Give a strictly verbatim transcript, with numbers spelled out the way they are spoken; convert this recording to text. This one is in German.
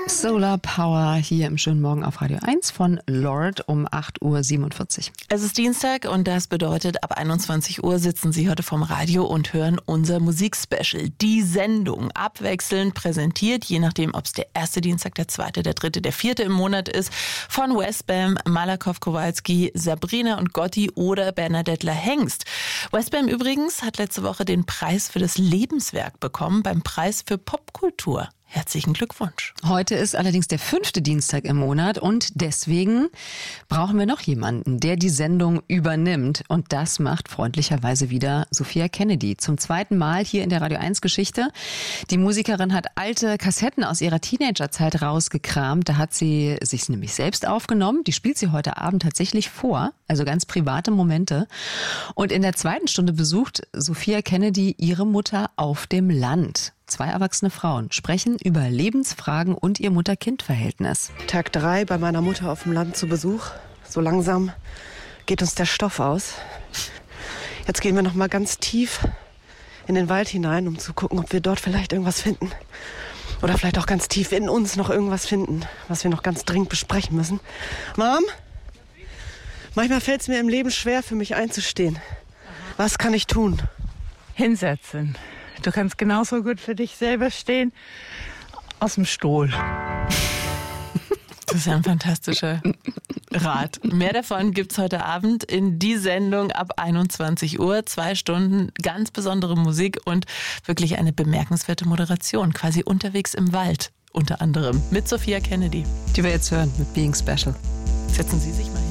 Solar Power hier im schönen Morgen auf Radio eins von Lord um acht Uhr siebenundvierzig. Es ist Dienstag und das bedeutet, ab einundzwanzig Uhr sitzen Sie heute vorm Radio und hören unser Musikspecial. Die Sendung abwechselnd präsentiert, je nachdem, ob es der erste Dienstag, der zweite, der dritte, der vierte im Monat ist, von Westbam, Malakoff Kowalski, Sabrina und Gotti oder Bernadette Hengst. Westbam übrigens hat letzte Woche den Preis für das Lebenswerk bekommen beim Preis für Popkultur. Herzlichen Glückwunsch. Heute ist allerdings der fünfte Dienstag im Monat und deswegen brauchen wir noch jemanden, der die Sendung übernimmt. Und das macht freundlicherweise wieder Sophia Kennedy. Zum zweiten Mal hier in der Radio eins Geschichte. Die Musikerin hat alte Kassetten aus ihrer Teenagerzeit rausgekramt. Da hat sie sich nämlich selbst aufgenommen. Die spielt sie heute Abend tatsächlich vor, also ganz private Momente. Und in der zweiten Stunde besucht Sophia Kennedy ihre Mutter auf dem Land. Zwei erwachsene Frauen sprechen über Lebensfragen und ihr Mutter-Kind-Verhältnis. Tag drei bei meiner Mutter auf dem Land zu Besuch. So langsam geht uns der Stoff aus. Jetzt gehen wir noch mal ganz tief in den Wald hinein, um zu gucken, ob wir dort vielleicht irgendwas finden. Oder vielleicht auch ganz tief in uns noch irgendwas finden, was wir noch ganz dringend besprechen müssen. Mom, manchmal fällt es mir im Leben schwer, für mich einzustehen. Was kann ich tun? Hinsetzen. Du kannst genauso gut für dich selber stehen, aus dem Stuhl. Das ist ja ein fantastischer Rat. Mehr davon gibt's heute Abend in die Sendung ab einundzwanzig Uhr. Zwei Stunden ganz besondere Musik und wirklich eine bemerkenswerte Moderation. Quasi unterwegs im Wald, unter anderem mit Sophia Kennedy. Die wir jetzt hören mit Being Special. Setzen Sie sich mal hin.